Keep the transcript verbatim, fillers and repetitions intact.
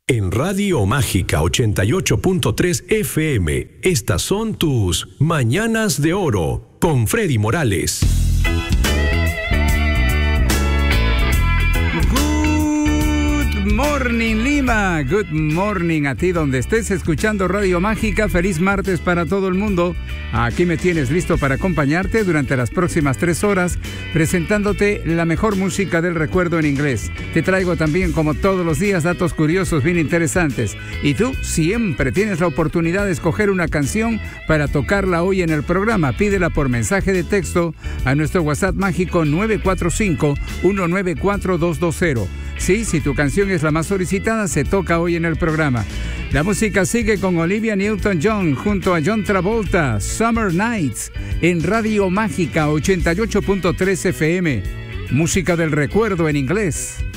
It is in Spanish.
En Radio Mágica ochenta y ocho punto tres F M, estas son tus Mañanas de Oro con Freddy Morales. Good morning, Lima. Good morning a ti donde estés escuchando Radio Mágica. Feliz martes para todo el mundo. Aquí me tienes listo para acompañarte durante las próximas tres horas, presentándote la mejor música del recuerdo en inglés. Te traigo también, como todos los días, datos curiosos bien interesantes. Y tú siempre tienes la oportunidad de escoger una canción para tocarla hoy en el programa. Pídela por mensaje de texto a nuestro WhatsApp mágico nueve cuatro cinco, uno nueve cuatro, dos dos cero. Sí, si tu canción es la más solicitada, se toca hoy en el programa. La música sigue con Olivia Newton-John junto a John Travolta, Summer Nights, en Radio Mágica ochenta y ocho punto tres F M. Música del recuerdo en inglés.